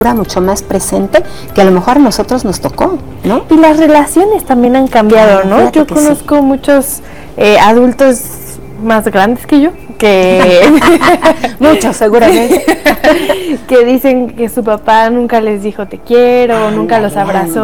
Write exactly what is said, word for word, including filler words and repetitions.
mucho más presente que a lo mejor a nosotros nos tocó, ¿no? Y las relaciones también han cambiado, ¿no? Fíjate Yo que conozco sí. muchos eh, adultos más grandes que yo que muchos seguramente que dicen que su papá nunca les dijo te quiero, Ándale. nunca los abrazó.